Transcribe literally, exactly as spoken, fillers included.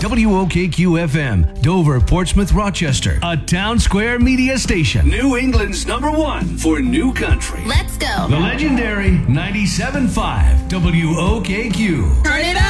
W O K Q F M, Dover, Portsmouth, Rochester, a Town Square media station. New England's number one for new country. Let's go. The legendary ninety-seven point five W O K Q. Turn it up.